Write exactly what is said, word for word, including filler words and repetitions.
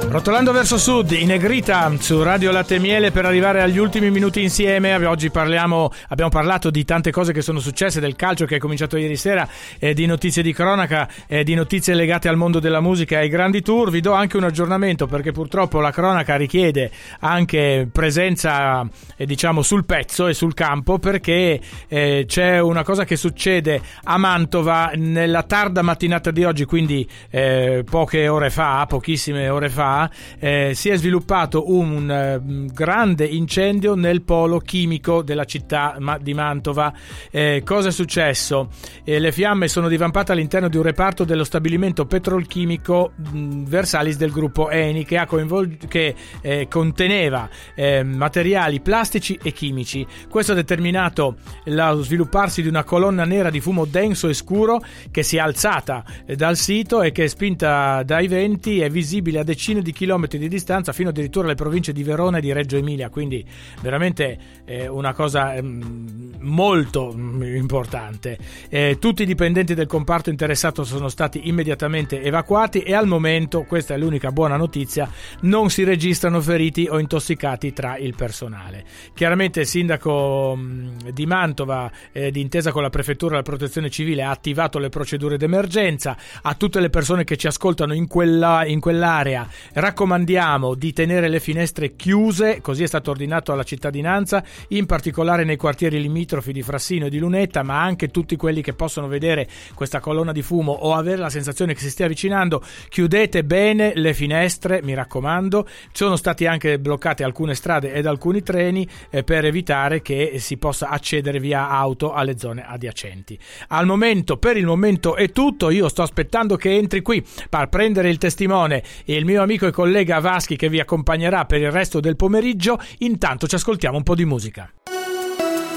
Rotolando verso sud, in Negrita su Radio Latte e Miele per arrivare agli ultimi minuti insieme. Oggi parliamo, abbiamo parlato di tante cose che sono successe, del calcio che è cominciato ieri sera, eh, di notizie di cronaca, eh, di notizie legate al mondo della musica e ai grandi tour. Vi do anche un aggiornamento perché purtroppo la cronaca richiede anche presenza eh, diciamo sul pezzo e sul campo, perché eh, c'è una cosa che succede a Mantova nella tarda mattinata di oggi, quindi eh, poche ore fa, pochissime ore fa. Eh, si è sviluppato un eh, grande incendio nel polo chimico della città ma- di Mantova. Eh, cosa è successo? Eh, le fiamme sono divampate all'interno di un reparto dello stabilimento petrolchimico mh, Versalis del gruppo Eni, che, ha coinvol- che eh, conteneva eh, materiali plastici e chimici. Questo ha determinato lo svilupparsi di una colonna nera di fumo denso e scuro che si è alzata eh, dal sito e che, spinta dai venti, è visibile a decine di chilometri di distanza fino addirittura alle province di Verona e di Reggio Emilia, quindi veramente eh, una cosa eh, molto importante. Eh, tutti i dipendenti del comparto interessato sono stati immediatamente evacuati e al momento, questa è l'unica buona notizia, non si registrano feriti o intossicati tra il personale. Chiaramente il sindaco mh, di Mantova, eh, d'intesa con la prefettura e la protezione civile, ha attivato le procedure d'emergenza. A tutte le persone che ci ascoltano in quella in quell'area raccomandiamo di tenere le finestre chiuse, così è stato ordinato alla cittadinanza, in particolare nei quartieri limitrofi di Frassino e di Lunetta, ma anche tutti quelli che possono vedere questa colonna di fumo o avere la sensazione che si stia avvicinando. Chiudete bene le finestre, mi raccomando. Sono stati anche bloccate alcune strade ed alcuni treni eh, per evitare che si possa accedere via auto alle zone adiacenti. Al momento, per il momento è tutto. Io sto aspettando che entri qui per prendere il testimone e il mio amico e collega Vaschi, che vi accompagnerà per il resto del pomeriggio. Intanto ci ascoltiamo un po' di musica.